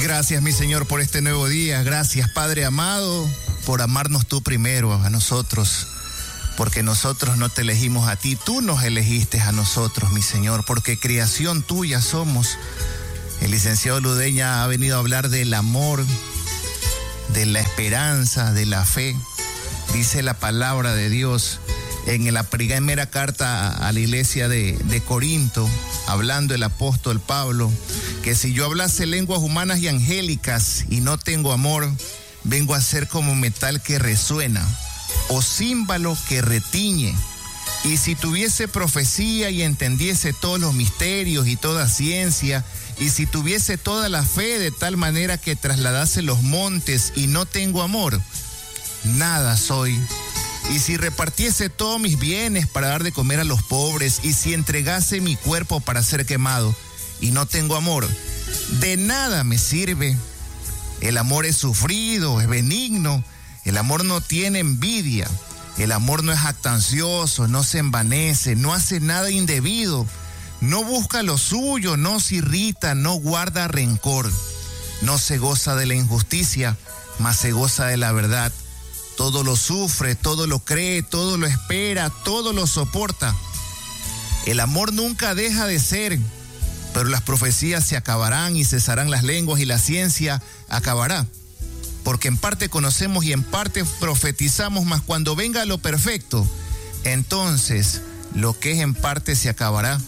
Gracias, mi Señor, por este nuevo día. Gracias, Padre amado, por amarnos tú primero a nosotros. Porque nosotros no te elegimos a ti, tú nos elegiste a nosotros, mi Señor, porque creación tuya somos. El licenciado Ludeña ha venido a hablar del amor, de la esperanza, de la fe. Dice la palabra de Dios en la primera carta a la iglesia de Corinto, hablando el apóstol Pablo, que si yo hablase lenguas humanas y angélicas y no tengo amor, vengo a ser como metal que resuena o címbalo que retiñe. Y si tuviese profecía y entendiese todos los misterios y toda ciencia, y si tuviese toda la fe de tal manera que trasladase los montes y no tengo amor, nada soy. Y si repartiese todos mis bienes para dar de comer a los pobres, y si entregase mi cuerpo para ser quemado y no tengo amor, de nada me sirve. El amor es sufrido, es benigno. El amor no tiene envidia, el amor no es jactancioso, no se envanece, no hace nada indebido, no busca lo suyo, no se irrita, no guarda rencor, no se goza de la injusticia, mas se goza de la verdad. Todo lo sufre, todo lo cree, todo lo espera, todo lo soporta. El amor nunca deja de ser, pero las profecías se acabarán y cesarán las lenguas y la ciencia acabará. Porque en parte conocemos y en parte profetizamos, mas cuando venga lo perfecto, entonces lo que es en parte se acabará.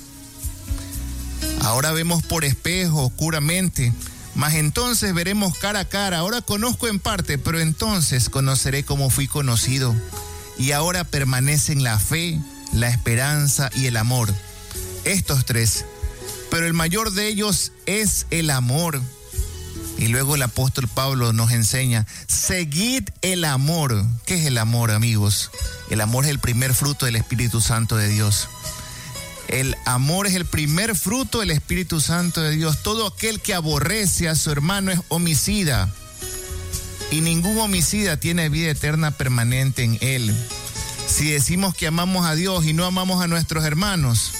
Ahora vemos por espejo, oscuramente, mas entonces veremos cara a cara. Ahora conozco en parte, pero entonces conoceré como fui conocido. Y ahora permanecen la fe, la esperanza y el amor. Estos tres, pero el mayor de ellos es el amor. Y luego el apóstol Pablo nos enseña, seguid el amor. ¿Qué es el amor, amigos? El amor es el primer fruto del Espíritu Santo de Dios. El amor es el primer fruto del Espíritu Santo de Dios. Todo aquel que aborrece a su hermano es homicida. Y ningún homicida tiene vida eterna permanente en él. Si decimos que amamos a Dios y no amamos a nuestros hermanos,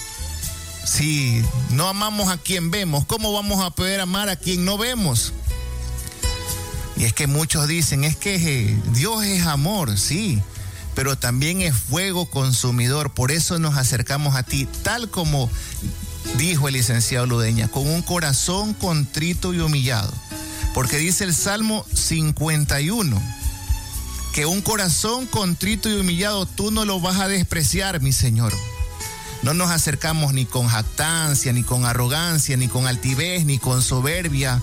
si no amamos a quien vemos, ¿cómo vamos a poder amar a quien no vemos? Y es que muchos dicen, es que Dios es amor, sí, pero también es fuego consumidor. Por eso nos acercamos a ti, tal como dijo el licenciado Ludeña, con un corazón contrito y humillado. Porque dice el Salmo 51, que un corazón contrito y humillado tú no lo vas a despreciar, mi Señor. No nos acercamos ni con jactancia, ni con arrogancia, ni con altivez, ni con soberbia,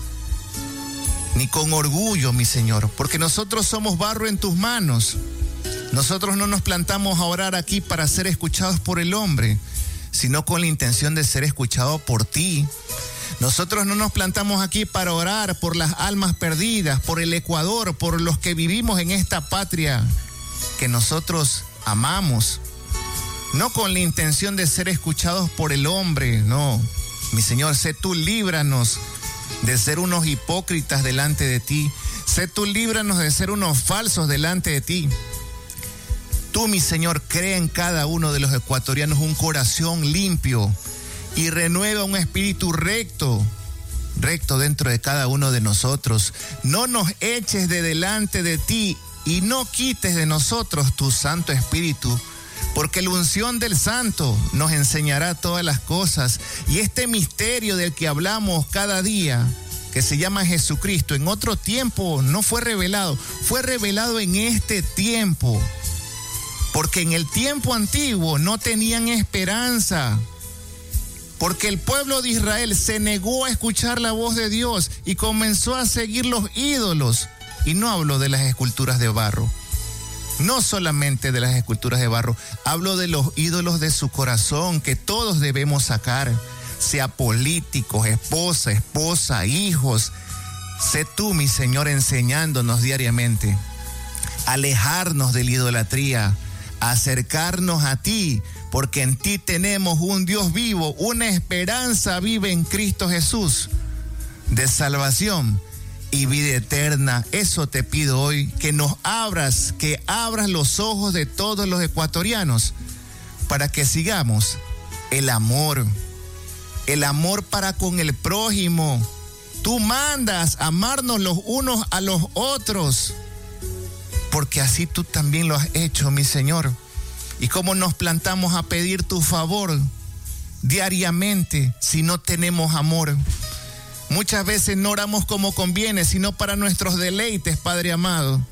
ni con orgullo, mi Señor, porque nosotros somos barro en tus manos. Nosotros no nos plantamos a orar aquí para ser escuchados por el hombre, sino con la intención de ser escuchados por ti. Nosotros no nos plantamos aquí para orar por las almas perdidas, por el Ecuador, por los que vivimos en esta patria que nosotros amamos, no con la intención de ser escuchados por el hombre, no. Mi Señor, sé tú, líbranos de ser unos hipócritas delante de ti. Sé tú, líbranos de ser unos falsos delante de ti. Tú, mi Señor, crea en cada uno de los ecuatorianos un corazón limpio y renueva un espíritu recto dentro de cada uno de nosotros. No nos eches de delante de ti y no quites de nosotros tu Santo Espíritu, porque la unción del Santo nos enseñará todas las cosas. Y este misterio del que hablamos cada día, que se llama Jesucristo, en otro tiempo no fue revelado, fue revelado en este tiempo. Porque en el tiempo antiguo no tenían esperanza, porque el pueblo de Israel se negó a escuchar la voz de Dios y comenzó a seguir los ídolos. Y no hablo de las esculturas de barro, no solamente de las esculturas de barro, hablo de los ídolos de su corazón que todos debemos sacar, sea políticos, esposa, hijos. Sé tú, mi Señor, enseñándonos diariamente a alejarnos de la idolatría, a acercarnos a ti, porque en ti tenemos un Dios vivo, una esperanza viva en Cristo Jesús, de salvación y vida eterna. Eso te pido hoy, que nos abras, que abras los ojos de todos los ecuatorianos para que sigamos el amor para con el prójimo Tú mandas amarnos los unos a los otros, porque así tú también lo has hecho, mi Señor. Y cómo nos plantamos a pedir tu favor diariamente si no tenemos amor. Muchas veces no oramos como conviene, sino para nuestros deleites, Padre amado.